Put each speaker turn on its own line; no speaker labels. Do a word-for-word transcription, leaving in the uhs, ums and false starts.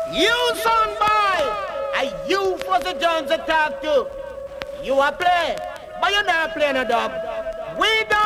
You son boy, I you for the Jones to talk to. You a play, but you not play no dub. We don't